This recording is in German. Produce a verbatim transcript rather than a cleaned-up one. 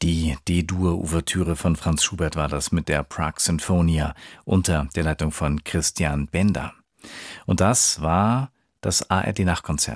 Die D-Dur-Ouvertüre von Franz Schubert war das mit der Prague Sinfonia unter der Leitung von Christian Bender. Und das war das A R D-Nachtkonzert.